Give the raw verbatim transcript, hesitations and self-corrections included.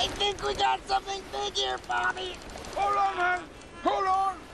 I think we got something big here, Bobby. Hold on, man. Hold on.